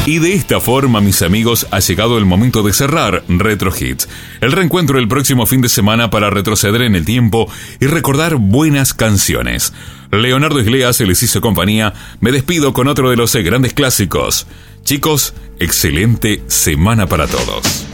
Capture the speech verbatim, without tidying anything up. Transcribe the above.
Y de esta forma, mis amigos, ha llegado el momento de cerrar Retro Hits. El reencuentro el próximo fin de semana para retroceder en el tiempo y recordar buenas canciones. Leonardo Iglea se les hizo compañía. Me despido con otro de los grandes clásicos. Chicos, excelente semana para todos.